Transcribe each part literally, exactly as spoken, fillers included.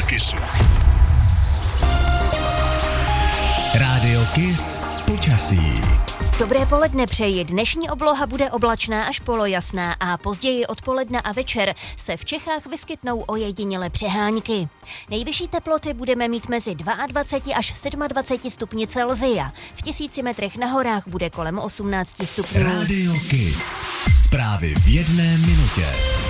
Kissu. Rádio Kiss počasí. Dobré poledne přeji. Dnešní obloha bude oblačná až polojasná a později odpoledne a večer se v Čechách vyskytnou ojedinělé přehánky. Nejvyšší teploty budeme mít mezi dvacet dva až dvacet sedm stupni Celsia. V tisíci metrech na horách bude kolem osmnáct stupňů. Rádio Kiss. Zprávy v jedné minutě.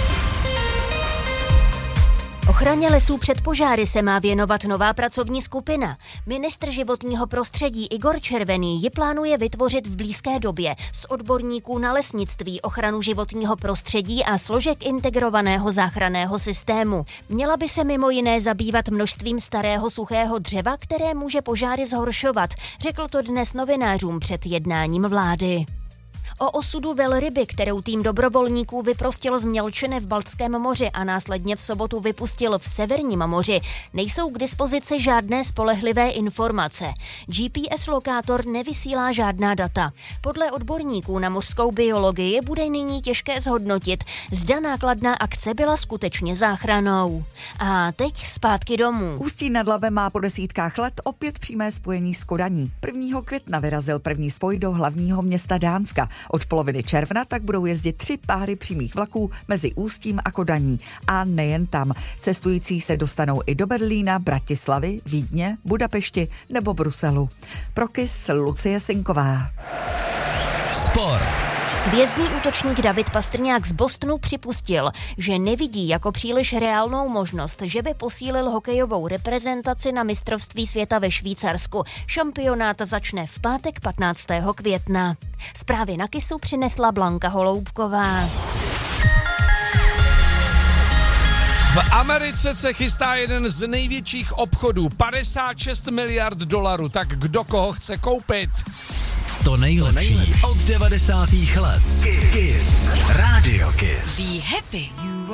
Ochraně lesů před požáry se má věnovat nová pracovní skupina. Ministr životního prostředí Igor Červený ji plánuje vytvořit v blízké době z odborníků na lesnictví, ochranu životního prostředí a složek integrovaného záchranného systému. Měla by se mimo jiné zabývat množstvím starého suchého dřeva, které může požáry zhoršovat, řekl to dnes novinářům před jednáním vlády. O osudu velryby, kterou tým dobrovolníků vyprostil z mělčiny v Baltském moři a následně v sobotu vypustil v Severním moři, nejsou k dispozici žádné spolehlivé informace. G P S lokátor nevysílá žádná data. Podle odborníků na mořskou biologii bude nyní těžké zhodnotit, zda nákladná akce byla skutečně záchranou. A teď zpátky domů. Ústí nad Labem má po desítkách let opět přímé spojení s Kodaní. prvního května vyrazil první spoj do hlavního města Dánska. Od poloviny června tak budou jezdit tři páry přímých vlaků mezi Ústím a Kodaní. A nejen tam. Cestující se dostanou i do Berlína, Bratislavy, Vídně, Budapešti nebo Bruselu. Pro Kiss Lucie Sinková. Sport. Hvězdný útočník David Pastrňák z Bostonu připustil, že nevidí jako příliš reálnou možnost, že by posílil hokejovou reprezentaci na mistrovství světa ve Švýcarsku. Šampionát začne v pátek patnáctého května. Zprávy na Kissu přinesla Blanka Holoubková. V Americe se chystá jeden z největších obchodů, padesát šest miliard dolarů, tak kdo koho chce koupit? To nejlepší od devadesátých let. Kiss. Rádio Kiss. Be happy.